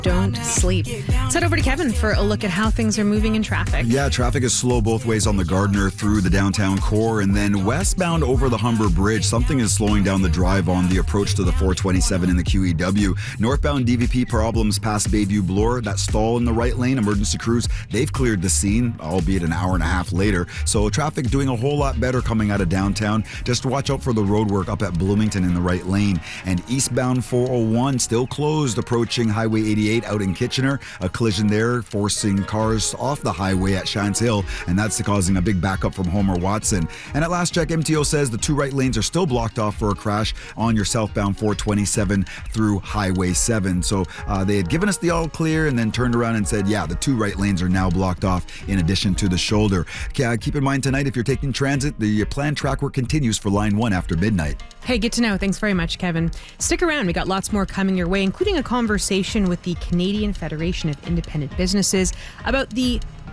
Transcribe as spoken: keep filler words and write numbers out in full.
don't sleep. Let's head over to Kevin for a look at how things are moving in traffic. Yeah, traffic is slow both ways on the Gardiner through the downtown core, and then westbound over the Humber Bridge. Something is slowing down the drive on the approach to the four twenty-seven in the Q E W. Northbound D V P problems past Bayview Bloor. That stall in the right lane, emergency crews, they've cleared the scene, albeit an hour and a half later. So traffic doing a whole lot better coming out of downtown. Just watch out for the roadwork up at Bloomington in the right lane. And eastbound four oh one still closed approaching Highway eighty-eight out in Kitchener. A collision there forcing cars off the highway at Shants Hill, and that's causing a big backup from Homer Watson. And at last check, M T O says the two right lanes are still blocked off for a crash on your southbound four twenty-seven through Highway seven. So uh, they had given us the all clear and then turned around and said, yeah, the two right lanes are now blocked off in addition to the shoulder. Okay, keep in mind tonight, if you're taking transit, the planned track work continues for line one after midnight. Hey, good to know. Thanks very much, Kevin. Stick around. We got lots more coming your way, including a conversation with the Canadian Federation of Independent Businesses about the